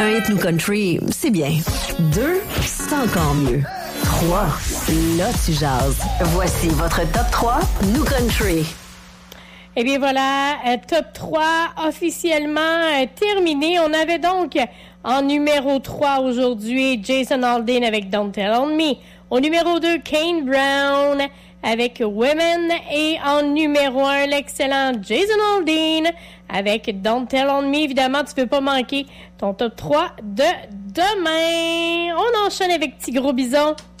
Un hit New Country, c'est bien. 2, c'est encore mieux. 3, là tu jases. Voici votre top 3 New Country. Eh bien voilà, top 3 officiellement terminé. On avait donc en numéro 3 aujourd'hui Jason Aldean avec Don't Tell On Me. Au numéro 2, Kane Brown avec Women. Et en numéro 1, l'excellent Jason Aldean avec Don't Tell On Me. Évidemment, tu peux pas manquer ton top 3 de demain. On enchaîne avec Petit Gros Bison.